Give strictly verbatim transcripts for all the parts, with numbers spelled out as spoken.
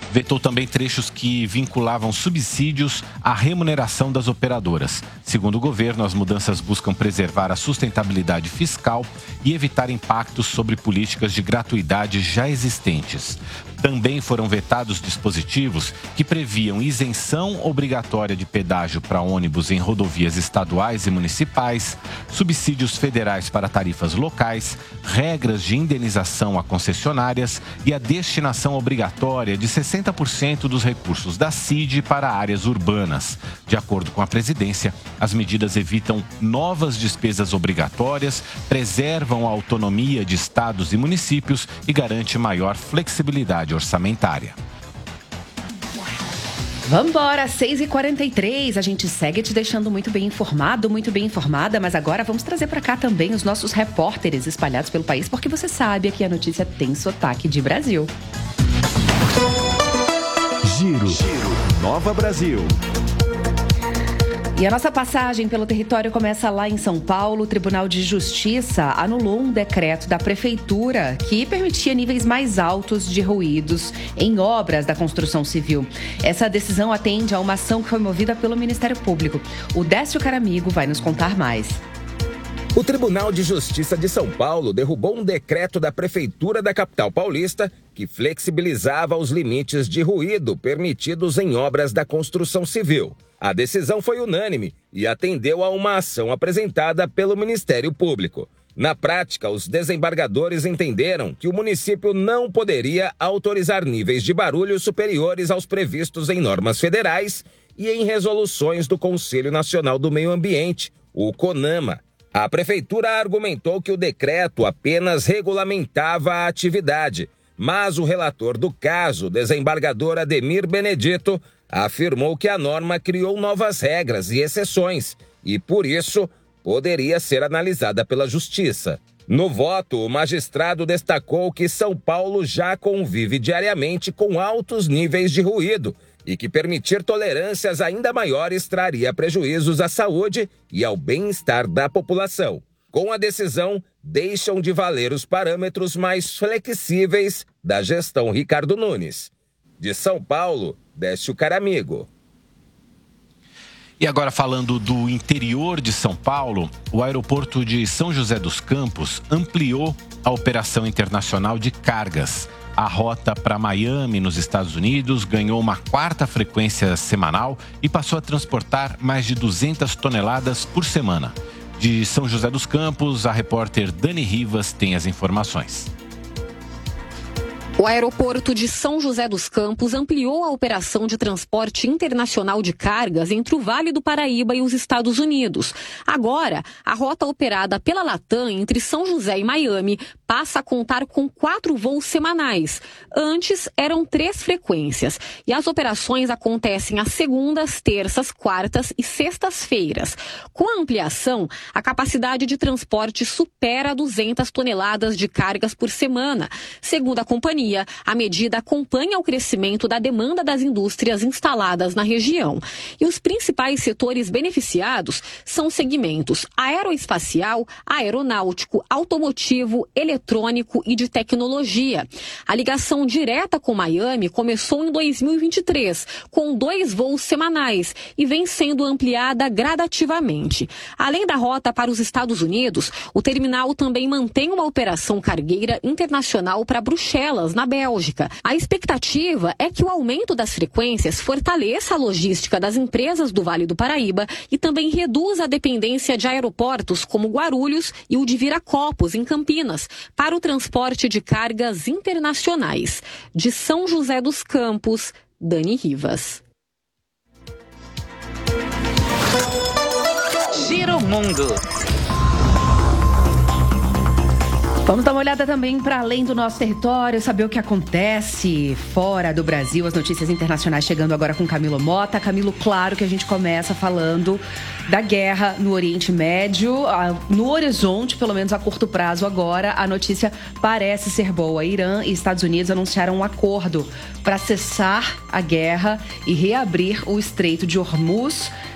Vetou também trechos que vinculavam subsídios à remuneração das operadoras. Segundo o governo, as mudanças buscam preservar a sustentabilidade fiscal e evitar impactos sobre políticas de gratuidade já existentes. Também foram vetados dispositivos que previam isenção obrigatória de pedágio para ônibus em rodovias estaduais e municipais, subsídios federais para tarifas locais, regras de indenização a concessionárias e a destinação obrigatória de sessenta por cento dos recursos da C I D para áreas urbanas. De acordo com a presidência, as medidas evitam novas despesas obrigatórias, preservam a autonomia de estados e municípios e garantem maior flexibilidade orçamentária. Vambora, seis e quarenta e três, a gente segue te deixando muito bem informado, muito bem informada, mas agora vamos trazer para cá também os nossos repórteres espalhados pelo país, porque você sabe que a notícia tem sotaque de Brasil. Giro, Giro. Nova Brasil. E a nossa passagem pelo território começa lá em São Paulo. O Tribunal de Justiça anulou um decreto da Prefeitura que permitia níveis mais altos de ruídos em obras da construção civil. Essa decisão atende a uma ação que foi movida pelo Ministério Público. O Décio Caramigo vai nos contar mais. O Tribunal de Justiça de São Paulo derrubou um decreto da Prefeitura da capital paulista que flexibilizava os limites de ruído permitidos em obras da construção civil. A decisão foi unânime e atendeu a uma ação apresentada pelo Ministério Público. Na prática, os desembargadores entenderam que o município não poderia autorizar níveis de barulho superiores aos previstos em normas federais e em resoluções do Conselho Nacional do Meio Ambiente, o CONAMA. A Prefeitura argumentou que o decreto apenas regulamentava a atividade, mas o relator do caso, desembargador Ademir Benedito, afirmou que a norma criou novas regras e exceções e, por isso, poderia ser analisada pela Justiça. No voto, o magistrado destacou que São Paulo já convive diariamente com altos níveis de ruído e que permitir tolerâncias ainda maiores traria prejuízos à saúde e ao bem-estar da população. Com a decisão, deixam de valer os parâmetros mais flexíveis da gestão Ricardo Nunes. De São Paulo, Décio Caramigo. E agora falando do interior de São Paulo, o aeroporto de São José dos Campos ampliou a operação internacional de cargas. A rota para Miami, nos Estados Unidos, ganhou uma quarta frequência semanal e passou a transportar mais de duzentas toneladas por semana. De São José dos Campos, a repórter Dani Rivas tem as informações. O aeroporto de São José dos Campos ampliou a operação de transporte internacional de cargas entre o Vale do Paraíba e os Estados Unidos. Agora, a rota operada pela Latam entre São José e Miami passa a contar com quatro voos semanais. Antes, eram três frequências. E as operações acontecem às segundas, terças, quartas e sextas-feiras. Com a ampliação, a capacidade de transporte supera duzentas toneladas de cargas por semana. Segundo a companhia, a medida acompanha o crescimento da demanda das indústrias instaladas na região. E os principais setores beneficiados são segmentos aeroespacial, aeronáutico, automotivo, eletrônico e de tecnologia. A ligação direta com Miami começou em dois mil e vinte e três, com dois voos semanais e vem sendo ampliada gradativamente. Além da rota para os Estados Unidos, o terminal também mantém uma operação cargueira internacional para Bruxelas, na Bélgica. A expectativa é que o aumento das frequências fortaleça a logística das empresas do Vale do Paraíba e também reduza a dependência de aeroportos como Guarulhos e o de Viracopos, em Campinas, para o transporte de cargas internacionais. De São José dos Campos, Dani Rivas. Giro Mundo. Vamos dar uma olhada também para além do nosso território, saber o que acontece fora do Brasil, as notícias internacionais chegando agora com Camilo Mota. Camilo, claro que a gente começa falando da guerra no Oriente Médio. No horizonte, pelo menos a curto prazo agora, a notícia parece ser boa. Irã e Estados Unidos anunciaram um acordo para cessar a guerra e reabrir o Estreito de Hormuz.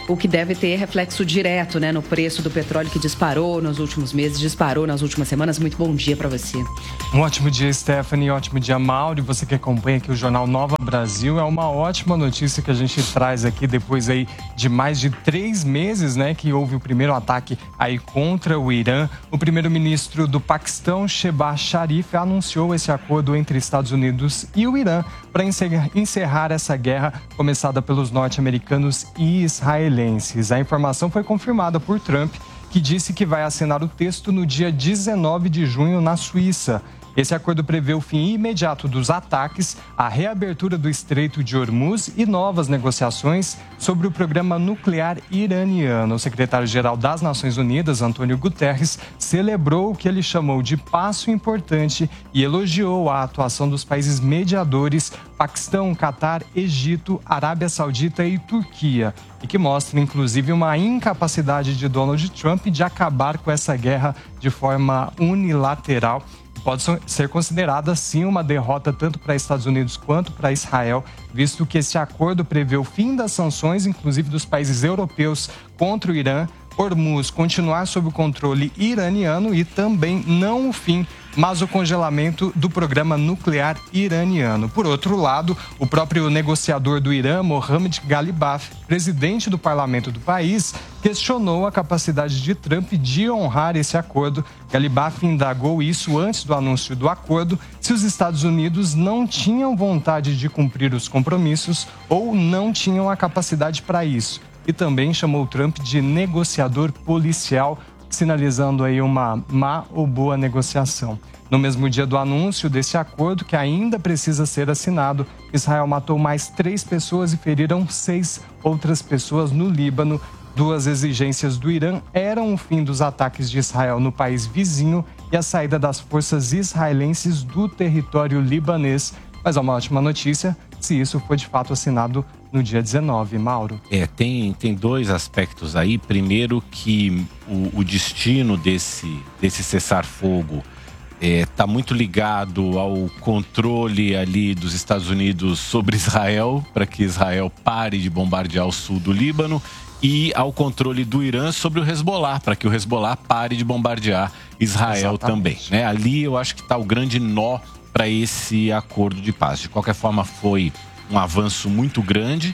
o que deve ter reflexo direto, né, no preço do petróleo que disparou nos últimos meses, disparou nas últimas semanas. Muito bom dia para você. Um ótimo dia, Stephanie, ótimo dia, Mauro. E você que acompanha aqui o Jornal Nova Brasil, é uma ótima notícia que a gente traz aqui depois aí de mais de três meses, né, que houve o primeiro ataque aí contra o Irã. O primeiro-ministro do Paquistão, Shehbaz Sharif, anunciou esse acordo entre Estados Unidos e o Irã para encerrar essa guerra começada pelos norte-americanos e israelenses. A informação foi confirmada por Trump, que disse que vai assinar o texto no dia dezenove de junho na Suíça. Esse acordo prevê o fim imediato dos ataques, a reabertura do Estreito de Hormuz e novas negociações sobre o programa nuclear iraniano. O secretário-geral das Nações Unidas, Antônio Guterres, celebrou o que ele chamou de passo importante e elogiou a atuação dos países mediadores Paquistão, Catar, Egito, Arábia Saudita e Turquia, e que mostra, inclusive, uma incapacidade de Donald Trump de acabar com essa guerra de forma unilateral. Pode ser considerada, sim, uma derrota tanto para Estados Unidos quanto para Israel, visto que esse acordo prevê o fim das sanções, inclusive dos países europeus, contra o Irã, Hormuz continuar sob o controle iraniano e também não o fim, mas o congelamento do programa nuclear iraniano. Por outro lado, o próprio negociador do Irã, Mohammad Ghalibaf, presidente do parlamento do país, questionou a capacidade de Trump de honrar esse acordo. Ghalibaf indagou isso antes do anúncio do acordo, se os Estados Unidos não tinham vontade de cumprir os compromissos ou não tinham a capacidade para isso. E também chamou Trump de negociador policial, sinalizando aí uma má ou boa negociação. No mesmo dia do anúncio desse acordo, que ainda precisa ser assinado, Israel matou mais três pessoas e feriram seis outras pessoas no Líbano. Duas exigências do Irã eram o fim dos ataques de Israel no país vizinho e a saída das forças israelenses do território libanês. Mas é uma ótima notícia se isso for de fato assinado no dia dezenove, Mauro. É, tem, tem dois aspectos aí. Primeiro que o, o destino desse, desse cessar-fogo está é, muito ligado ao controle ali dos Estados Unidos sobre Israel, para que Israel pare de bombardear o sul do Líbano, e ao controle do Irã sobre o Hezbollah, para que o Hezbollah pare de bombardear Israel. Exatamente. Também. Né? Ali eu acho que está o grande nó para esse acordo de paz. De qualquer forma, foi um avanço muito grande.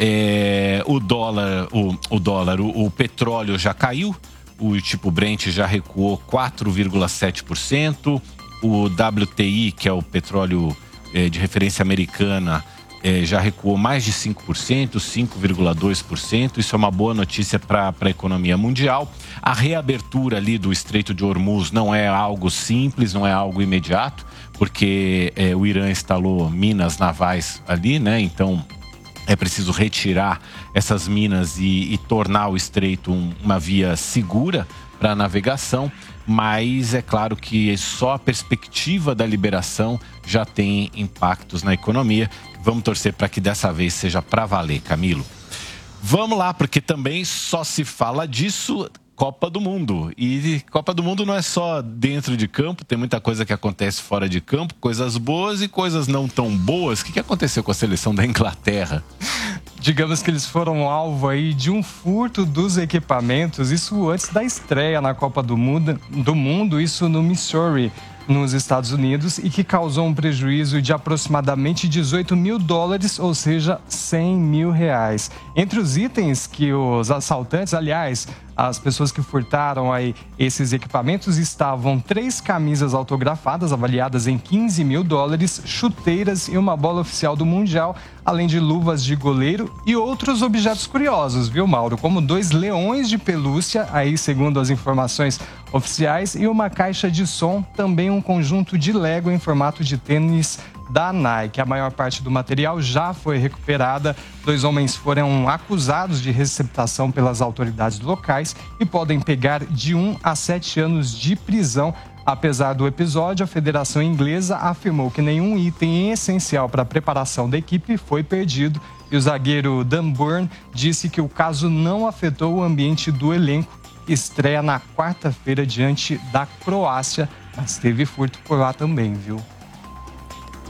É, o dólar, o, o dólar, o, o petróleo já caiu. O tipo Brent já recuou quatro vírgula sete por cento. O W T I, que é o petróleo é, de referência americana, é, já recuou mais de cinco por cento, cinco vírgula dois por cento. Isso é uma boa notícia para a economia mundial. A reabertura ali do Estreito de Hormuz não é algo simples, não é algo imediato, porque é, o Irã instalou minas navais ali, né? Então é preciso retirar essas minas e, e tornar o estreito um, uma via segura para a navegação, mas é claro que só a perspectiva da liberação já tem impactos na economia. Vamos torcer para que dessa vez seja para valer, Camilo. Vamos lá, porque também só se fala disso. Copa do Mundo. E Copa do Mundo não é só dentro de campo, tem muita coisa que acontece fora de campo, coisas boas e coisas não tão boas. O que aconteceu com a seleção da Inglaterra? Digamos que eles foram alvo aí de um furto dos equipamentos, isso antes da estreia na Copa do Mundo, do mundo, isso no Missouri, nos Estados Unidos, e que causou um prejuízo de aproximadamente dezoito mil dólares, ou seja, cem mil reais. Entre os itens que os assaltantes, aliás, as pessoas que furtaram aí esses equipamentos, estavam três camisas autografadas avaliadas em quinze mil dólares, chuteiras e uma bola oficial do Mundial, além de luvas de goleiro e outros objetos curiosos, viu, Mauro? Como dois leões de pelúcia, aí segundo as informações oficiais, e uma caixa de som, também um conjunto de Lego em formato de tênis da Nike. A maior parte do material já foi recuperada. Dois homens foram acusados de receptação pelas autoridades locais e podem pegar de um a sete anos de prisão. Apesar do episódio, a Federação Inglesa afirmou que nenhum item essencial para a preparação da equipe foi perdido e o zagueiro Dan Burn disse que o caso não afetou o ambiente do elenco. Estreia na quarta-feira diante da Croácia, mas teve furto por lá também, viu?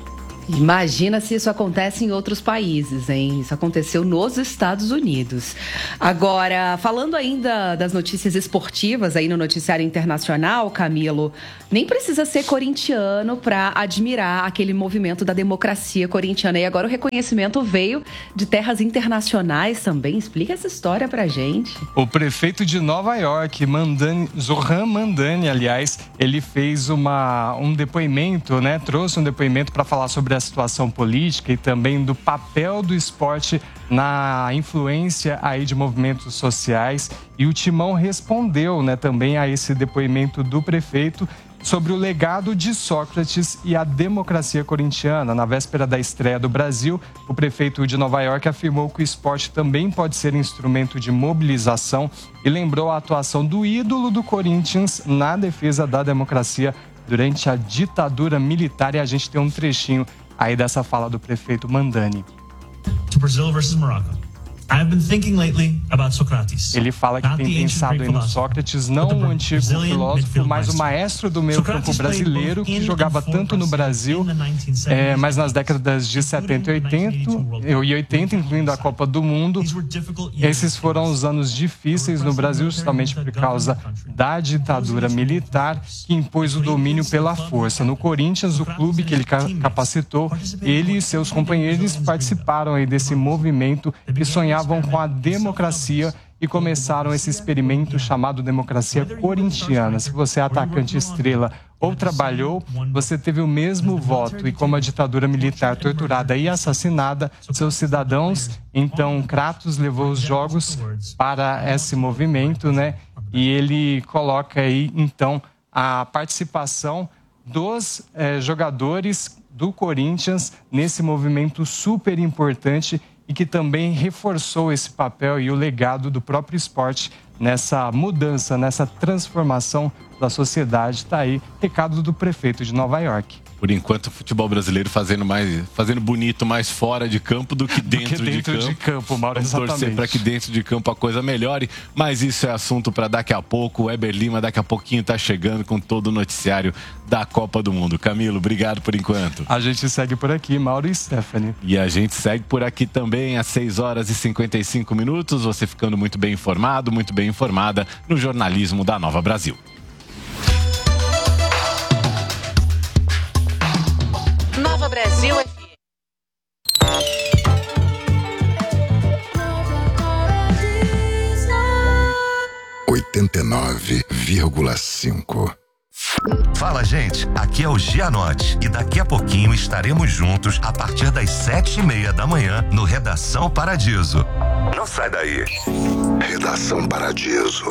Imagina se isso acontece em outros países, hein? Isso aconteceu nos Estados Unidos. Agora, falando ainda das notícias esportivas aí no noticiário internacional, Camilo, nem precisa ser corintiano para admirar aquele movimento da democracia corintiana. E agora o reconhecimento veio de terras internacionais também. Explica essa história pra gente. O prefeito de Nova York, Mandani, Zohran Mamdani, aliás, ele fez uma, um depoimento, né? Trouxe um depoimento para falar sobre a situação política e também do papel do esporte na influência aí de movimentos sociais. E o Timão respondeu, né, também a esse depoimento do prefeito sobre o legado de Sócrates e a democracia corintiana. Na véspera da estreia do Brasil, o prefeito de Nova York afirmou que o esporte também pode ser instrumento de mobilização e lembrou a atuação do ídolo do Corinthians na defesa da democracia durante a ditadura militar. E a gente tem um trechinho aí dessa fala do prefeito Mamdani. Brasil versus Morocco. I've been thinking lately about Socrates. Ele fala que tem pensado em Sócrates, não o antigo filósofo, mas o maestro do meio campo brasileiro que jogava tanto no Brasil, é, mas nas décadas de setenta e oitenta, incluindo a Copa do Mundo. Esses foram os anos difíceis no Brasil, justamente por causa da ditadura militar que impôs o domínio pela força. No Corinthians, o clube que ele capacitou, ele e seus companheiros participaram aí desse movimento e sonhavam com a democracia e começaram esse experimento chamado democracia corintiana. Se você é atacante estrela ou trabalhou, você teve o mesmo voto. E como a ditadura militar torturada e assassinada, seus cidadãos, então Kratos levou os jogos para esse movimento, né? E ele coloca aí, então, a participação dos eh, jogadores do Corinthians nesse movimento super importante e que também reforçou esse papel e o legado do próprio esporte nessa mudança, nessa transformação da sociedade. Está aí, recado do prefeito de Nova York. Por enquanto, o futebol brasileiro fazendo, mais, fazendo bonito mais fora de campo do que dentro, do que dentro de campo. De campo, Mauro, Vamos exatamente. torcer para que dentro de campo a coisa melhore, mas isso é assunto para daqui a pouco. O Eber Lima daqui a pouquinho está chegando com todo o noticiário da Copa do Mundo. Camilo, obrigado por enquanto. A gente segue por aqui, Mauro e Stephanie. E a gente segue por aqui também às seis horas e cinquenta e cinco minutos, você ficando muito bem informado, muito bem informada no jornalismo da Nova Brasil. Nova Brasil oitenta e nove vírgula cinco. Fala, gente, aqui é o Gianotti e daqui a pouquinho estaremos juntos a partir das sete e meia da manhã no Redação Paradiso. Não sai daí. Redação Paradiso.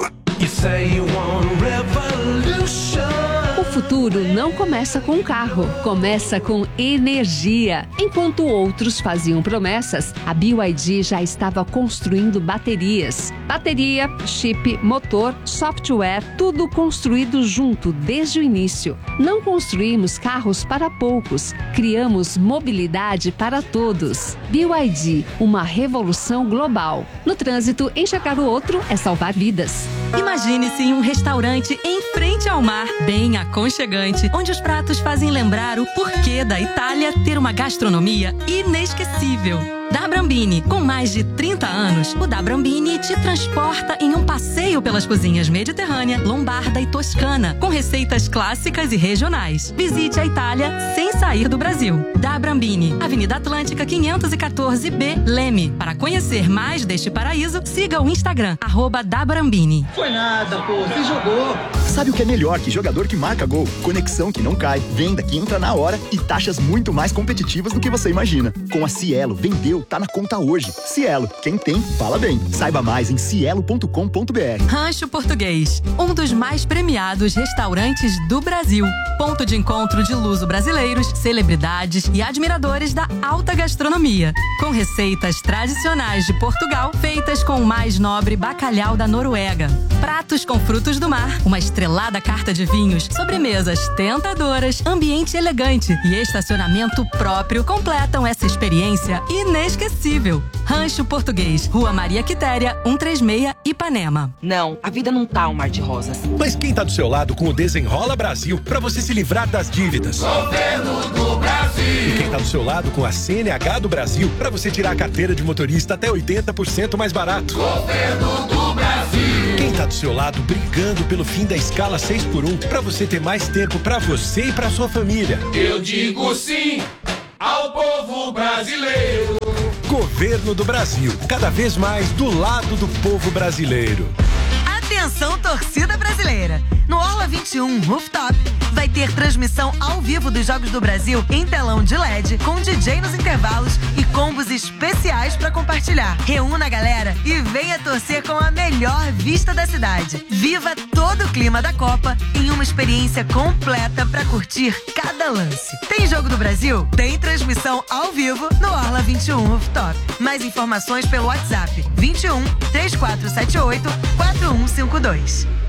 O futuro não começa com um carro, começa com energia. Enquanto outros faziam promessas, a B Y D já estava construindo baterias. Bateria, chip, motor, software, tudo construído junto desde o início. Não construímos carros para poucos, criamos mobilidade para todos. B Y D, uma revolução global. No trânsito, enxergar o outro é salvar vidas. Imagine-se em um restaurante em frente ao mar, bem aconchegante, onde os pratos fazem lembrar o porquê da Itália ter uma gastronomia inesquecível. Da Brambini, com mais de trinta anos, o Da Brambini te transporta em um passeio pelas cozinhas mediterrânea, lombarda e toscana, com receitas clássicas e regionais. Visite a Itália sem sair do Brasil. Da Brambini, Avenida Atlântica quinhentos e quatorze B, Leme. Para conhecer mais deste paraíso, siga o Instagram, arroba Da Brambini. Foi nada, pô, você jogou. Sabe o que é melhor que jogador que marca gol? Conexão que não cai, venda que entra na hora e taxas muito mais competitivas do que você imagina. Com a Cielo, vendeu, tá na conta hoje. Cielo, quem tem, fala bem. Saiba mais em cielo ponto com ponto b r. Rancho Português, um dos mais premiados restaurantes do Brasil. Ponto de encontro de luso-brasileiros, celebridades e admiradores da alta gastronomia. Com receitas tradicionais de Portugal, feitas com o mais nobre bacalhau da Noruega. Pratos com frutos do mar, uma estrela estrelada carta de vinhos, sobremesas tentadoras, ambiente elegante e estacionamento próprio completam essa experiência inesquecível. Rancho Português, Rua Maria Quitéria, cento e trinta e seis, Ipanema. Não, a vida não tá um mar de rosas. Mas quem tá do seu lado com o Desenrola Brasil pra você se livrar das dívidas? Governo do Brasil. E quem tá do seu lado com a C N H do Brasil pra você tirar a carteira de motorista até oitenta por cento mais barato? Governo do Brasil. Quem tá do seu lado brigando pelo fim da escala seis por um pra você ter mais tempo pra você e pra sua família? Eu digo sim ao povo brasileiro. Governo do Brasil, cada vez mais do lado do povo brasileiro. Atenção, torcida brasileira! No Orla vinte e um Rooftop vai ter transmissão ao vivo dos Jogos do Brasil em telão de L E D, com D J nos intervalos e combos especiais para compartilhar. Reúna a galera e venha torcer com a melhor vista da cidade. Viva todo o clima da Copa em uma experiência completa para curtir cada lance. Tem Jogo do Brasil? Tem transmissão ao vivo no Orla vinte e um Rooftop. Mais informações pelo WhatsApp vinte e um, três quatro sete oito, quatro um cinco dois.